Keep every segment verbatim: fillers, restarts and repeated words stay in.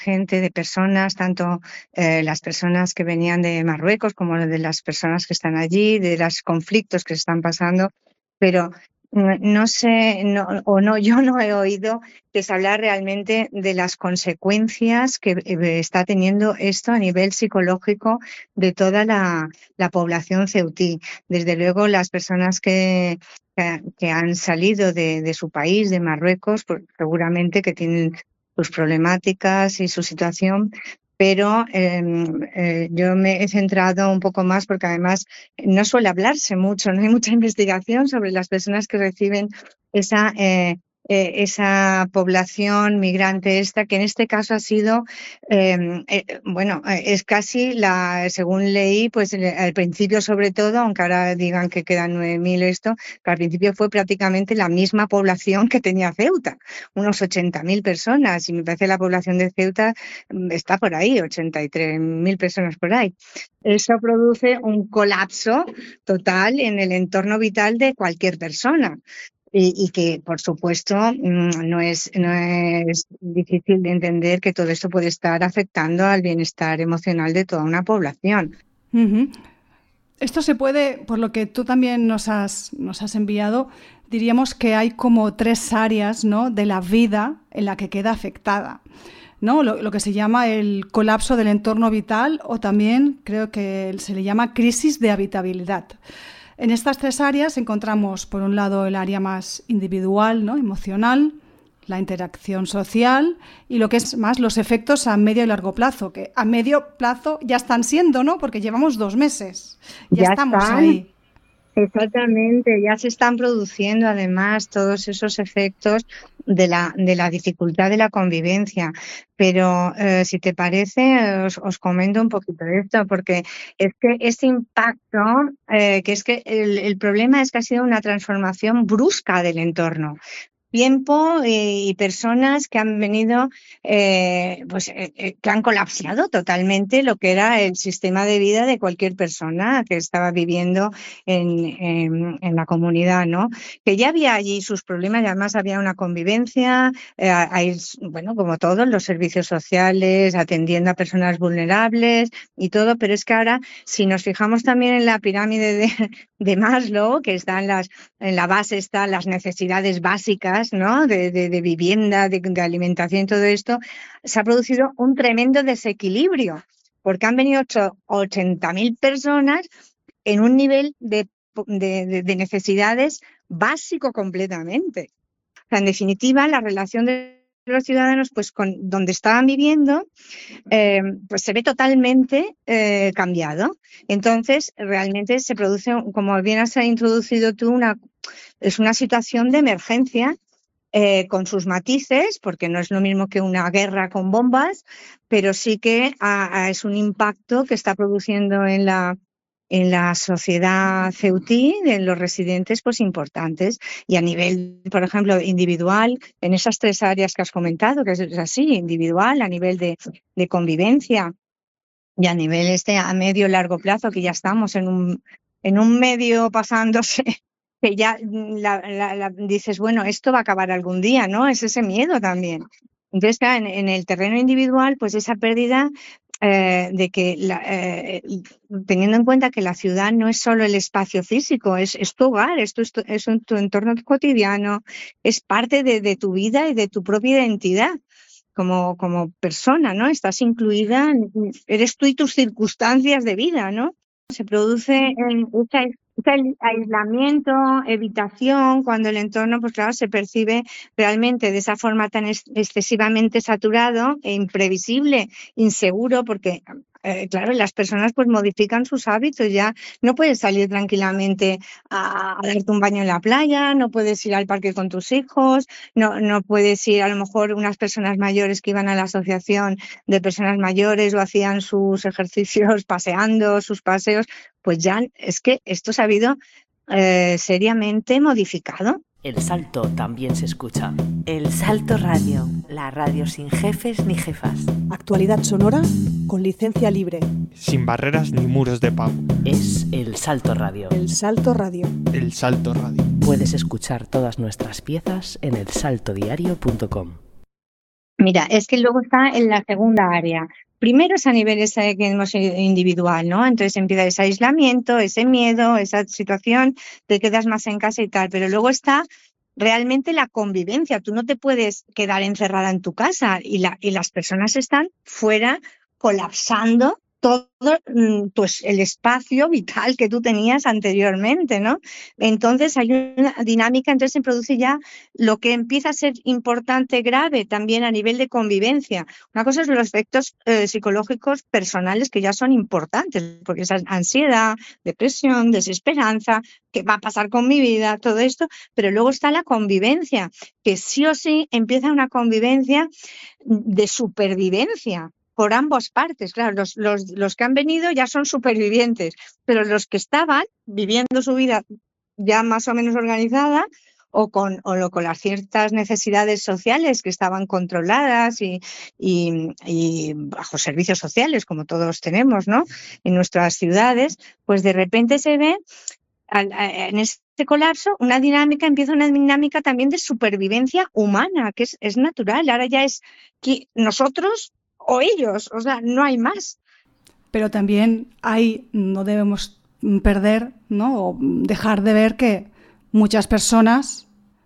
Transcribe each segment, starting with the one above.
gente, de personas, tanto eh, las personas que venían de Marruecos como de las personas que están allí, de los conflictos que se están pasando, pero no sé, no, o no, yo no he oído que se hablar realmente de las consecuencias que está teniendo esto a nivel psicológico de toda la, la población ceutí. Desde luego, las personas que, que, que han salido de, de su país, de Marruecos, pues seguramente que tienen sus problemáticas y su situación, pero eh, eh, yo me he centrado un poco más porque además no suele hablarse mucho, no hay mucha investigación sobre las personas que reciben esa, eh, eh, esa población migrante esta, que en este caso ha sido, eh, eh, bueno, es casi la, según leí, pues al principio sobre todo, aunque ahora digan que quedan nueve mil esto, que al principio fue prácticamente la misma población que tenía Ceuta, unos ochenta mil personas, y me parece la población de Ceuta está por ahí, ochenta y tres mil personas por ahí. Eso produce un colapso total en el entorno vital de cualquier persona. Y, y que, por supuesto, no es, no es difícil de entender que todo esto puede estar afectando al bienestar emocional de toda una población. Uh-huh. Esto se puede, por lo que tú también nos has, nos has enviado, diríamos que hay como tres áreas, ¿no?, de la vida en la que queda afectada, ¿no? Lo, lo que se llama el colapso del entorno vital, o también creo que se le llama crisis de habitabilidad. En estas tres áreas encontramos, por un lado, el área más individual, ¿no?, emocional, la interacción social y lo que es más los efectos a medio y largo plazo, que a medio plazo ya están siendo, ¿no?, porque llevamos dos meses, ya, ya estamos están. ahí. Exactamente, ya se están produciendo además todos esos efectos de la, de la dificultad de la convivencia. Pero eh, si te parece, os, os comento un poquito de esto, porque es que este impacto, eh, que es que el, el problema es que ha sido una transformación brusca del entorno. Tiempo y, y personas que han venido, eh, pues eh, que han colapsado totalmente lo que era el sistema de vida de cualquier persona que estaba viviendo en, en, en la comunidad, ¿no? Que ya había allí sus problemas y además había una convivencia, eh, hay, bueno, como todos los servicios sociales, atendiendo a personas vulnerables y todo, pero es que ahora, si nos fijamos también en la pirámide de, de Maslow, que está en, las, en la base, están las necesidades básicas, ¿no?, de, de, de vivienda, de, de alimentación y todo esto, se ha producido un tremendo desequilibrio, porque han venido ochenta mil personas en un nivel de, de, de necesidades básico completamente. O sea, en definitiva, la relación de los ciudadanos, pues con donde estaban viviendo, eh, pues se ve totalmente eh, cambiado. Entonces, realmente se produce, como bien has introducido tú, una, es una situación de emergencia. Eh, con sus matices, porque no es lo mismo que una guerra con bombas, pero sí que a, a es un impacto que está produciendo en la, en la sociedad ceutí, en los residentes, pues importantes. Y a nivel, por ejemplo, individual, en esas tres áreas que has comentado, que es así, individual, a nivel de, de convivencia y a nivel este a medio largo plazo, que ya estamos en un, en un medio pasándose, que ya la, la, la, dices, bueno, esto va a acabar algún día, ¿no? Es ese miedo también. Entonces, claro, en, en el terreno individual, pues esa pérdida eh, de que, la, eh, teniendo en cuenta que la ciudad no es solo el espacio físico, es, es tu hogar, es tu, es tu entorno cotidiano, es parte de, de tu vida y de tu propia identidad. Como, como persona, ¿no? Estás incluida, eres tú y tus circunstancias de vida, ¿no? Se produce en ese, ese aislamiento, evitación, cuando el entorno, pues claro, se percibe realmente de esa forma tan ex- excesivamente saturado e imprevisible, inseguro, porque eh, claro, las personas pues modifican sus hábitos, ya no puedes salir tranquilamente a, a darte un baño en la playa, no puedes ir al parque con tus hijos, no, no puedes ir, a lo mejor unas personas mayores que iban a la asociación de personas mayores o hacían sus ejercicios paseando, sus paseos, pues ya es que esto se ha habido eh, seriamente modificado. El Salto también se escucha. El Salto Radio, la radio sin jefes ni jefas. Actualidad sonora con licencia libre. Sin barreras ni muros de pago. Es El Salto Radio. El Salto Radio. El Salto Radio. Puedes escuchar todas nuestras piezas en el salto diario punto com. Mira, es que luego está en la segunda área. Primero es a nivel ese que hemos individual, ¿no? Entonces empieza ese aislamiento, ese miedo, esa situación, te quedas más en casa y tal. Pero luego está realmente la convivencia. Tú no te puedes quedar encerrada en tu casa y, la, y las personas están fuera colapsando todo pues, el espacio vital que tú tenías anteriormente, ¿no? Entonces hay una dinámica, entonces se produce ya lo que empieza a ser importante, grave, también a nivel de convivencia. Una cosa es los efectos eh, psicológicos personales que ya son importantes, porque esa ansiedad, depresión, desesperanza, ¿qué va a pasar con mi vida? Todo esto, pero luego está la convivencia, que sí o sí empieza una convivencia de supervivencia por ambas partes. Claro, los, los, los que han venido ya son supervivientes, pero los que estaban viviendo su vida ya más o menos organizada o con, o con las ciertas necesidades sociales que estaban controladas y, y, y bajo servicios sociales, como todos tenemos, ¿no? En nuestras ciudades, pues de repente se ve en este colapso una dinámica, empieza una dinámica también de supervivencia humana, que es, es natural. Ahora ya es que nosotros o ellos, o sea, no hay más. Pero también hay, no debemos perder, ¿no? O dejar de ver que muchas personas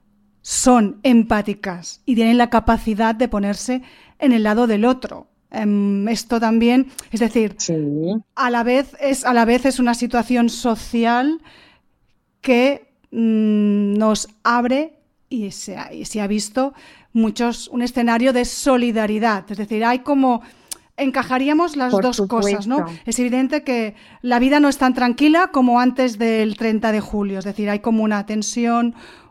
son empáticas y tienen la capacidad de ponerse en el lado del otro. Um, esto también, es decir, sí. a la vez es a la vez es una situación social que mmm, nos abre y se, ha, y se ha visto muchos un escenario de solidaridad. Es decir, hay como encajaríamos las Por dos supuesto. cosas, ¿no? Es evidente que la vida no es tan tranquila como antes del treinta de julio. Es decir, hay como una tensión,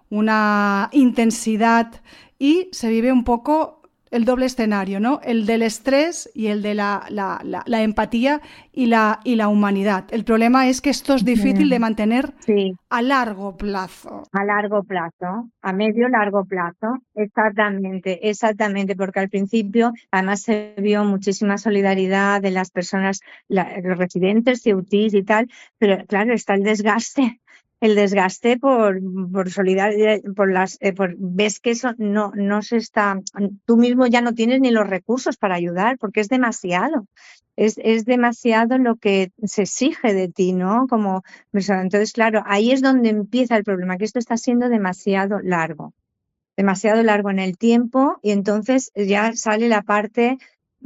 una intensidad y se vive un poco el doble escenario, ¿no? El del estrés y el de la, la, la, la empatía y la, y la humanidad. El problema es que esto es difícil de mantener sí. a largo plazo. A largo plazo, a medio largo plazo, exactamente, exactamente, porque al principio además se vio muchísima solidaridad de las personas, la, los residentes, ceutíes y tal, pero claro, está el desgaste. El desgaste por, por solidaridad, por las, eh, por, ves que eso no, no se está, tú mismo ya no tienes ni los recursos para ayudar porque es demasiado, es, es demasiado lo que se exige de ti, ¿no? Como persona. Entonces, claro, ahí es donde empieza el problema, que esto está siendo demasiado largo, demasiado largo en el tiempo y entonces ya sale la parte,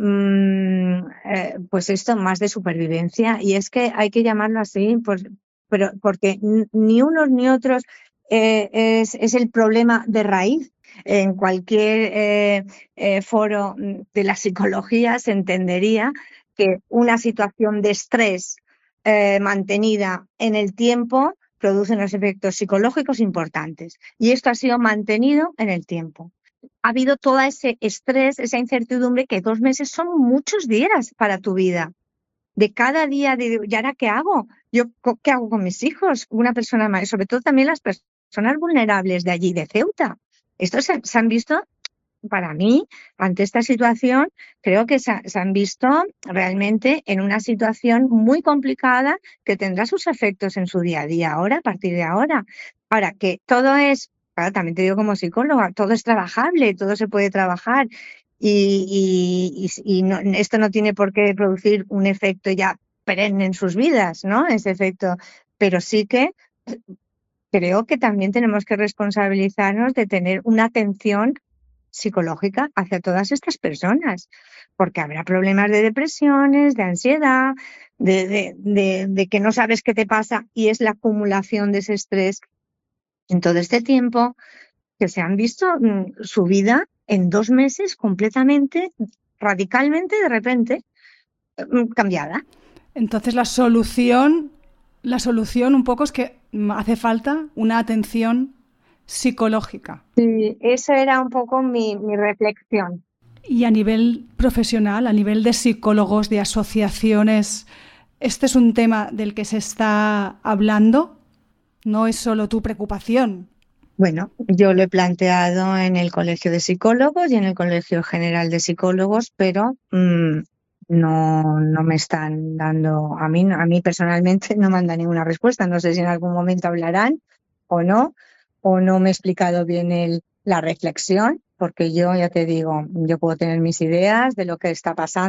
mmm, eh, pues esto más de supervivencia y es que hay que llamarlo así, pues, pero porque ni unos ni otros eh, es, es el problema de raíz. En cualquier eh, eh, foro de la psicología se entendería que una situación de estrés eh, mantenida en el tiempo produce unos efectos psicológicos importantes. Y esto ha sido mantenido en el tiempo. Ha habido todo ese estrés, esa incertidumbre, que dos meses son muchos días para tu vida. De cada día, de, ¿y ahora qué hago? ¿Yo qué hago con mis hijos? Una persona más, sobre todo también las personas vulnerables de allí, de Ceuta. Estos se, se han visto, para mí, ante esta situación, creo que se, se han visto realmente en una situación muy complicada que tendrá sus efectos en su día a día ahora, a partir de ahora. Ahora, que todo es, claro, también te digo como psicóloga, todo es trabajable, todo se puede trabajar. Y, y, y no, esto no tiene por qué producir un efecto ya perenne en sus vidas, ¿no? Ese efecto. Pero sí que creo que también tenemos que responsabilizarnos de tener una atención psicológica hacia todas estas personas, porque habrá problemas de depresiones, de ansiedad, de, de, de, de que no sabes qué te pasa y es la acumulación de ese estrés en todo este tiempo que se han visto mmm, su vida en dos meses completamente, radicalmente, de repente, cambiada. Entonces la solución, la solución un poco es que hace falta una atención psicológica. Sí, eso era un poco mi, mi reflexión. Y a nivel profesional, a nivel de psicólogos, de asociaciones, ¿este es un tema del que se está hablando? ¿No es solo tu preocupación? Bueno, yo lo he planteado en el Colegio de Psicólogos y en el Colegio General de Psicólogos, pero mmm, no, no me están dando, a mí, a mí personalmente no me han dado ninguna respuesta. No sé si en algún momento hablarán o no, o no me he explicado bien el, la reflexión, porque yo ya te digo, yo puedo tener mis ideas de lo que está pasando.